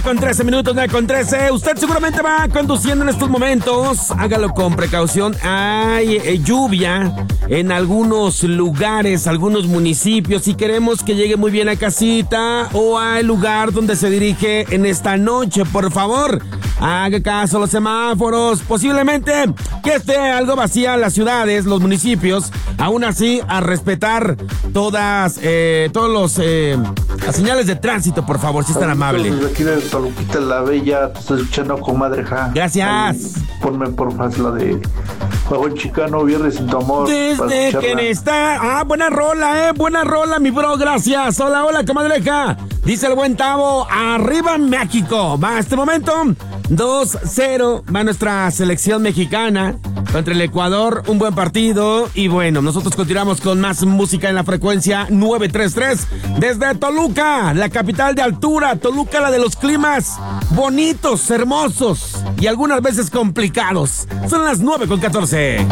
Con 13 minutos, 9:13. Usted seguramente va conduciendo en estos momentos. Hágalo con precaución. Hay lluvia en algunos lugares, algunos municipios. Si queremos que llegue muy bien a casita o al lugar donde se dirige en esta noche, por favor, haga caso a los semáforos. Posiblemente que esté algo vacía las ciudades, los municipios. Aún así, a respetar las señales de tránsito, por favor, si es tan amable. Aquí de Toluquita la Bella, te estoy escuchando, comadre. Gracias. Ahí, ponme por favor la de Juego Chicano, Viernes sin tu amor. Desde que está. Buena rola, mi bro, gracias. Hola, comadreja. Dice el buen Tavo, arriba México. Va, este momento, 2-0, va nuestra selección mexicana contra el Ecuador, un buen partido. Y bueno, nosotros continuamos con más música en la frecuencia 933 desde Toluca, la capital de altura. Toluca, la de los climas bonitos, hermosos y algunas veces complicados. Son las 9:14.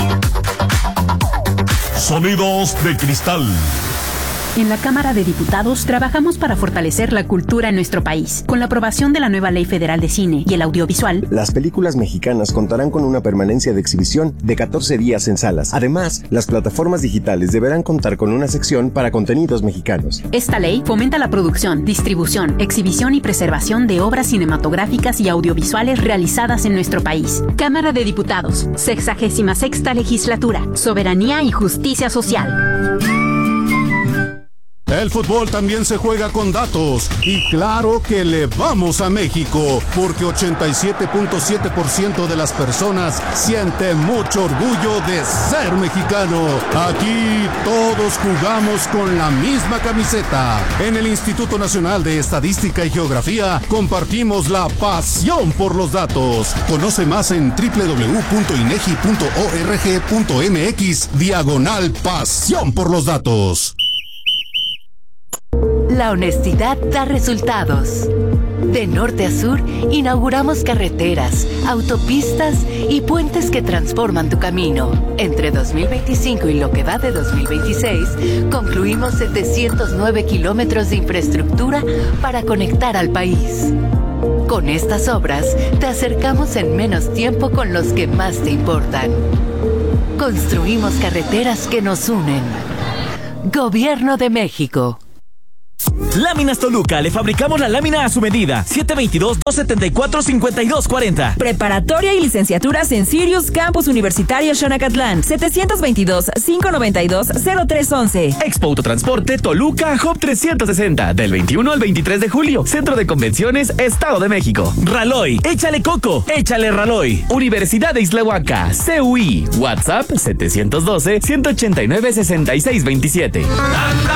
Sonidos de cristal. En la Cámara de Diputados trabajamos para fortalecer la cultura en nuestro país. Con la aprobación de la nueva Ley Federal de Cine y el Audiovisual, las películas mexicanas contarán con una permanencia de exhibición de 14 días en salas. Además, las plataformas digitales deberán contar con una sección para contenidos mexicanos. Esta ley fomenta la producción, distribución, exhibición y preservación de obras cinematográficas y audiovisuales realizadas en nuestro país. Cámara de Diputados, 66ª Legislatura, Soberanía y Justicia Social. El fútbol también se juega con datos y claro que le vamos a México porque 87.7% de las personas siente mucho orgullo de ser mexicano. Aquí todos jugamos con la misma camiseta. En el Instituto Nacional de Estadística y Geografía compartimos la pasión por los datos. Conoce más en www.inegi.org.mx/pasión por los datos. La honestidad da resultados. De norte a sur, inauguramos carreteras, autopistas y puentes que transforman tu camino. Entre 2025 y lo que va de 2026, concluimos 709 kilómetros de infraestructura para conectar al país. Con estas obras, te acercamos en menos tiempo con los que más te importan. Construimos carreteras que nos unen. Gobierno de México. Láminas Toluca, le fabricamos la lámina a su medida. 722-274-5240. Preparatoria y licenciaturas en Sirius Campus Universitario Xonacatlán. 722-592-0311. Expo Autotransporte Toluca Hub 360. Del 21 al 23 de julio. Centro de Convenciones, Estado de México. Raloy, échale coco, échale Raloy. Universidad de Islahuaca, CUI. WhatsApp 712-189-6627.